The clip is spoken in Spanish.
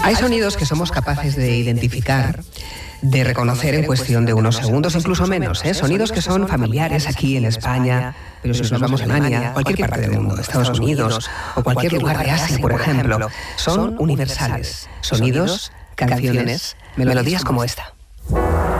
Hay sonidos que somos capaces de identificar, de reconocer en cuestión de unos segundos, incluso menos, sonidos que son familiares aquí en España, pero si nos vamos a Alemania, cualquier parte del mundo, Estados Unidos o cualquier lugar de Asia, por ejemplo, son universales. Sonidos, canciones, melodías como esta.